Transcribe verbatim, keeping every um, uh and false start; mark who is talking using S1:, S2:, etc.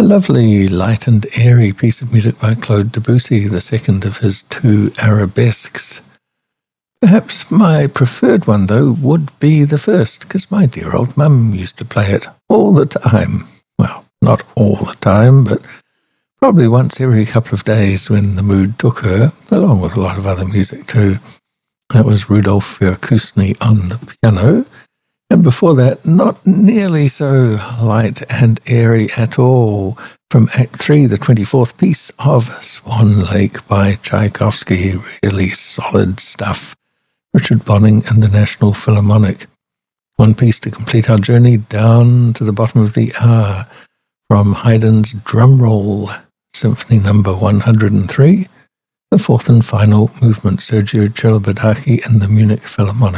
S1: lovely, light and airy piece of music by Claude Debussy, the second of his two arabesques. Perhaps my preferred one, though, would be the first, because my dear old mum used to play it all the time. Well, not all the time, but probably once every couple of days when the mood took her, along with a lot of other music too. That was Rudolf Verkusny on the piano. And before that, not nearly so light and airy at all, from Act three, the twenty-fourth piece of Swan Lake by Tchaikovsky. Really solid stuff. Richard Bonning and the National Philharmonic. One piece to complete our journey down to the bottom of the hour from Haydn's Drumroll, Symphony number one hundred three, the fourth and final movement, Sergio Celibidache and the Munich Philharmonic.